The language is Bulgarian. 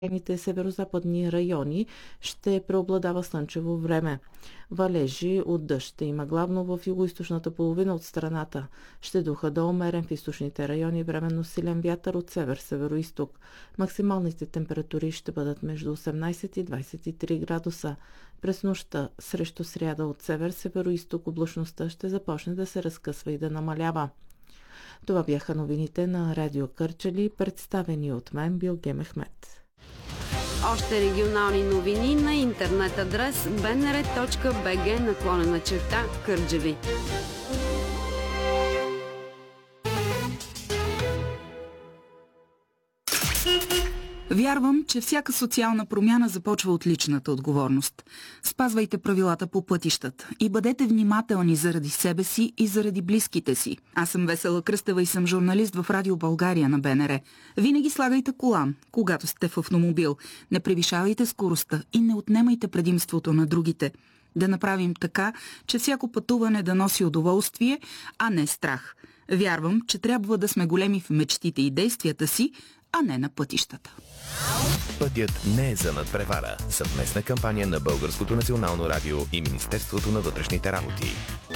крайните северо-западни райони ще преобладава слънчево време. Валежи от дъжд ще има главно в югоизточната половина от страната. Ще духа до умерен в източните райони, временно силен вятър от север-североизток. Максималните температури ще бъдат между 18 и 23 градуса. През нощта срещу сряда от север-североизток облачността ще започне да се разкъсва и да намалява. Това бяха новините на Радио Кърджали, представени от мен Билге Мехмет. Още регионални новини на интернет адрес bnr.bg/Кърджали. Вярвам, че всяка социална промяна започва от личната отговорност. Спазвайте правилата по пътищата и бъдете внимателни заради себе си и заради близките си. Аз съм Весела Кръстева и съм журналист в Радио България на БНР. Винаги слагайте колан, когато сте в автомобил. Не превишавайте скоростта и не отнемайте предимството на другите. Да направим така, че всяко пътуване да носи удоволствие, а не страх. Вярвам, че трябва да сме големи в мечтите и действията си, а не на пътищата. Пътят не е за надпревара. Съвместна кампания на Българското национално радио и Министерството на вътрешните работи.